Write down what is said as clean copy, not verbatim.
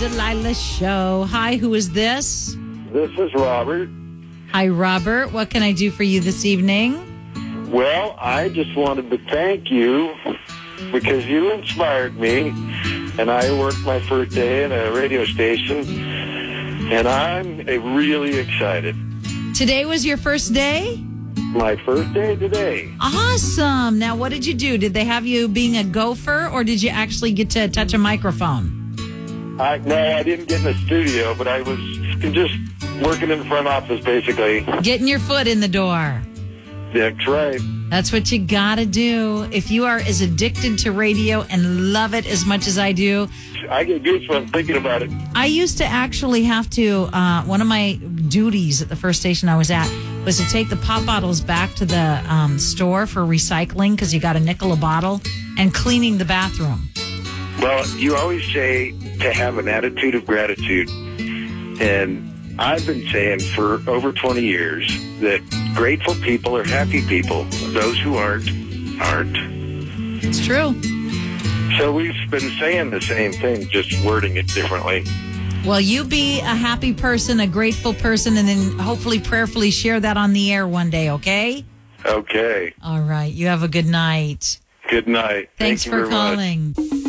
Delilah Show. Hi, who is this? This is Robert. Hi, Robert. What can I do for you this evening? Well, I just wanted to thank you because you inspired me, and I worked my first day at a radio station, and I'm really excited. Today was your first day? My first day today. Awesome. Now, what did you do? Did they have you being a gopher, or did you actually get to touch a microphone? No, I didn't get in the studio, but I was just working in the front office, basically. Getting your foot in the door. That's right. That's what you got to do. If you are as addicted to radio and love it as much as I do. I get goosebumps thinking about it. I used to actually have to, one of my duties at the first station I was at was to take the pop bottles back to the store for recycling because you got a nickel a bottle, and cleaning the bathroom. Well, you always say to have an attitude of gratitude. And I've been saying for over 20 years that grateful people are happy people. Those who aren't. It's true. So we've been saying the same thing, just wording it differently. Well, you be a happy person, a grateful person, and then hopefully prayerfully share that on the air one day, okay? Okay. All right. You have a good night. Good night. Thanks Thank you for very much. calling.